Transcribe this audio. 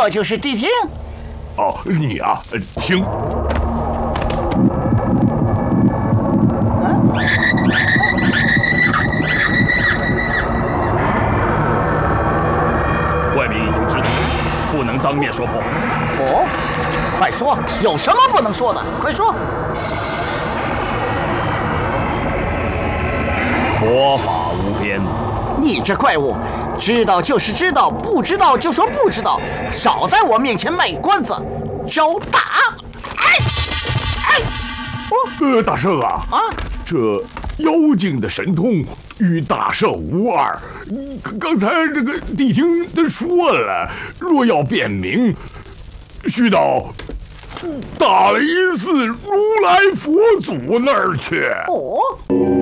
这就是谛听。 哦，你啊，听。 外民已经知道，不能当面说破。 哦，快说，有什么不能说的？快说。 佛法无边。 你这怪物，知道就是知道，不知道就说不知道，少在我面前卖关子，招打！ 大圣啊，这妖精的神通与大圣无二。刚才这个谛听他说了，若要辨明，须到大雷寺如来佛祖那儿去。 哦。